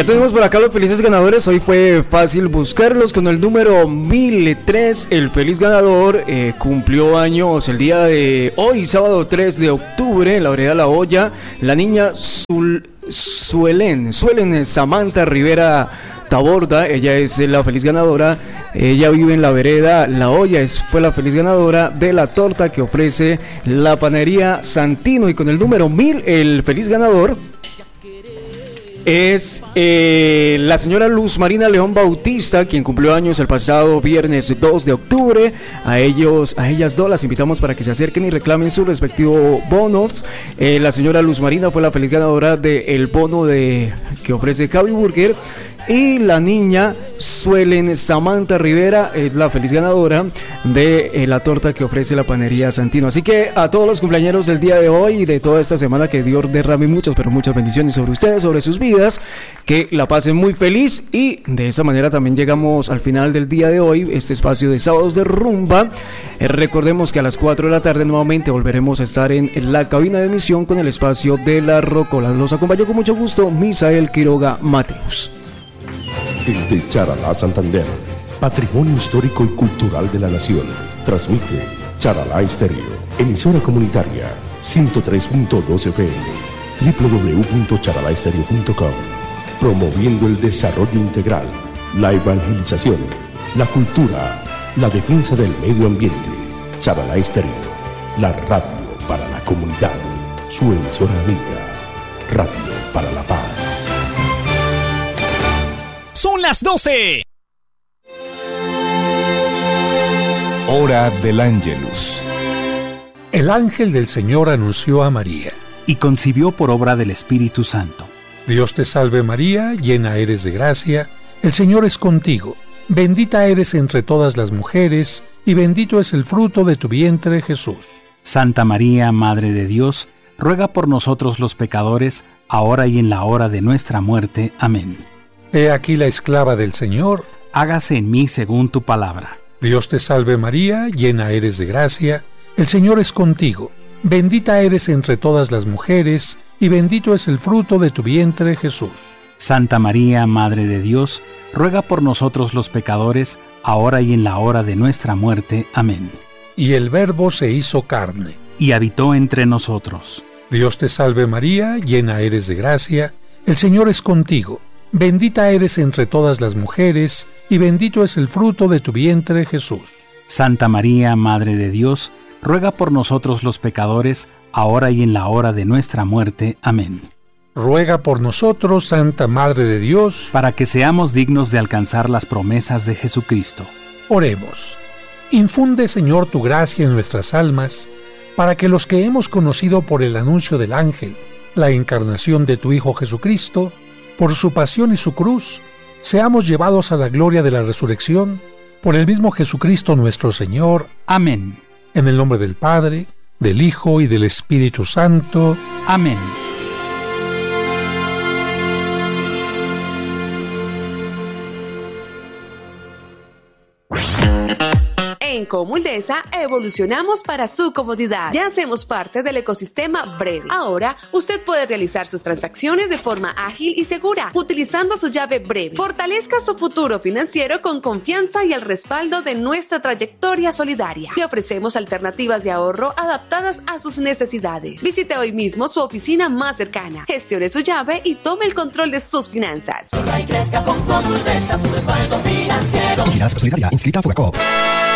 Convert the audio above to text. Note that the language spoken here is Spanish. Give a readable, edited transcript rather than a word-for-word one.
Ya tenemos por acá los felices ganadores. Hoy fue fácil buscarlos. Con el número 1003, el feliz ganador cumplió años el día de hoy, sábado 3 de octubre, en la vereda La Olla. La niña Suelen Samantha Rivera Taborda, ella es la feliz ganadora. Ella vive en la vereda La Olla, fue la feliz ganadora de la torta que ofrece la panadería Santino. Y con el número 1000, el feliz ganador es la señora Luz Marina León Bautista, quien cumplió años el pasado viernes 2 de octubre. A ellas dos las invitamos para que se acerquen y reclamen sus respectivos bonos. La señora Luz Marina fue la feliz ganadora del bono que ofrece Cavi Burger. Y la niña Samantha Rivera es la feliz ganadora de la torta que ofrece la panadería Santino. Así que a todos los cumpleañeros del día de hoy y de toda esta semana, que Dios derrame muchas, pero muchas bendiciones sobre ustedes, sobre sus vidas, que la pasen muy feliz. Y de esta manera también llegamos al final del día de hoy, este espacio de Sábados de Rumba. Recordemos que a las 4 de la tarde nuevamente volveremos a estar en la cabina de emisión con el espacio de la Rocola. Los acompaño con mucho gusto Misael Quiroga Mateus. Desde Charalá, Santander, patrimonio histórico y cultural de la nación, transmite Charalá Estéreo, emisora comunitaria 103.2 FM, www.charalaestereo.com, promoviendo el desarrollo integral, la evangelización, la cultura, la defensa del medio ambiente. Charalá Estéreo, la radio para la comunidad, su emisora amiga, Radio para la Paz. Son las 12. Hora del Ángelus. El ángel del Señor anunció a María, y concibió por obra del Espíritu Santo. Dios te salve María, llena eres de gracia, el Señor es contigo, bendita eres entre todas las mujeres, y bendito es el fruto de tu vientre, Jesús. Santa María, Madre de Dios, ruega por nosotros los pecadores, ahora y en la hora de nuestra muerte. Amén. He aquí la esclava del Señor, hágase en mí según tu palabra. Dios te salve María, llena eres de gracia, el Señor es contigo, bendita eres entre todas las mujeres, y bendito es el fruto de tu vientre, Jesús. Santa María, Madre de Dios, ruega por nosotros los pecadores, ahora y en la hora de nuestra muerte. Amén. Y el Verbo se hizo carne, y habitó entre nosotros. Dios te salve María, llena eres de gracia, el Señor es contigo, bendita eres entre todas las mujeres, y bendito es el fruto de tu vientre, Jesús. Santa María, Madre de Dios, ruega por nosotros los pecadores, ahora y en la hora de nuestra muerte. Amén. Ruega por nosotros, Santa Madre de Dios, para que seamos dignos de alcanzar las promesas de Jesucristo. Oremos. Infunde, Señor, tu gracia en nuestras almas, para que los que hemos conocido por el anuncio del ángel la encarnación de tu Hijo Jesucristo, por su pasión y su cruz, seamos llevados a la gloria de la resurrección, por el mismo Jesucristo nuestro Señor. Amén. En el nombre del Padre, del Hijo y del Espíritu Santo. Amén. En Comuldesa evolucionamos para su comodidad. Ya hacemos parte del ecosistema Breve. Ahora, usted puede realizar sus transacciones de forma ágil y segura, utilizando su llave Breve. Fortalezca su futuro financiero con confianza y el respaldo de nuestra trayectoria solidaria. Le ofrecemos alternativas de ahorro adaptadas a sus necesidades. Visite hoy mismo su oficina más cercana, gestione su llave y tome el control de sus finanzas. Y crezca con Comuldesa, su respaldo financiero. Vigilada Supersolidaria, inscrita a Fugacop.